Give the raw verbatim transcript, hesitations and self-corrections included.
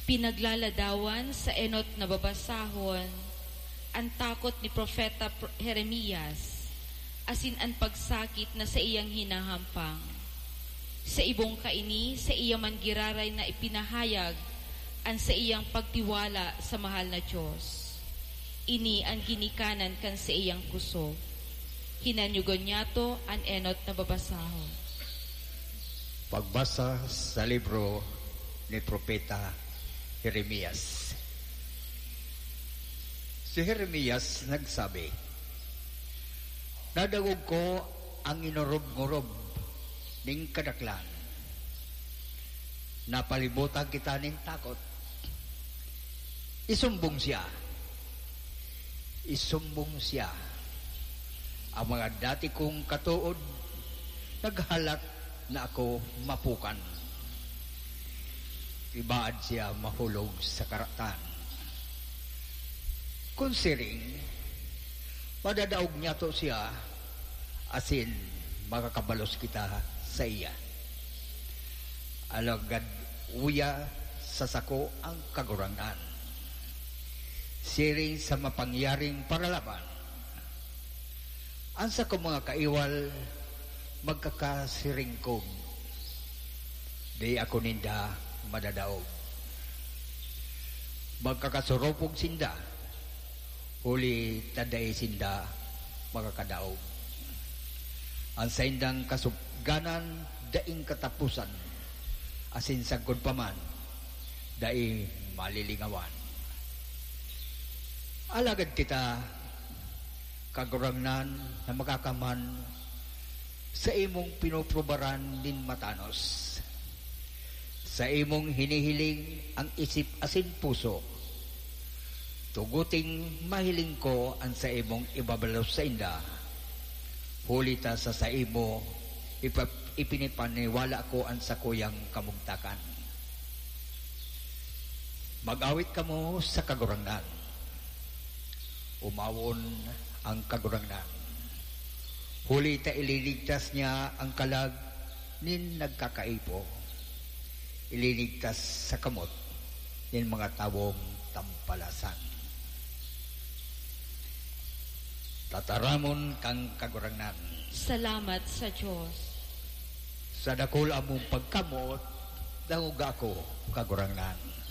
Pinaglaladawan sa enot na babasahon ang takot ni Propeta Jeremias, asin ang pagsakit na sa iyang hinahampang. Sa ibong kaini, sa iyang manggiraray na ipinahayag ang sa iyang pagtiwala sa mahal na Diyos. Ini ang ginikanan kan sa iyang kuso. Hinanyugon niya to ang enot na babasahon. Pagbasa sa libro ni Propeta Jeremias. Si Jeremias nagsabi, nadawog ko ang inurob-ngurob ning kadaklan. Napalibutan kita ning takot. Isumbong siya. Isumbong siya. Ang mga dati kong katuod, naghalat na ako mapukan. Ibaad siya mahulog sa karatan. Kunsiring, madadaog niya to siya, asin makakabalos kita sa iya. Alagad uya sa sako ang kagurangan. Siring sa mapangyaring paralaban. Ansa ko mga kaiwal, magkakasiringkog. Di ako ninda madadaog. Magkakasuropog sinda, huli taday sinda magkakadaog. Ang saindang kasugganan, daing katapusan, asin sagod paman, daing malilingawan. Alagad kita, kagurangnan na makakaman sa imong pinuprobaran din matanos. Sa imong hinihiling ang isip asin puso. Tuguting mahiling ko ang sa imong ibabalos sa inda. Hulita sa sa imo, ipinipaniwala ko ang sa kuyang kamugtakan. Mag-awit ka mo sa kagurangan. Umawon ang kagurangan. Hulita ililigtas niya ang kalag nin nagkakaipo. Ililigtas sa kamot ng mga tawong tampalasan. Tataramon kang kagurangan. Salamat sa Diyos. Sa dakol among pagkamot, dangog ako kagurangan.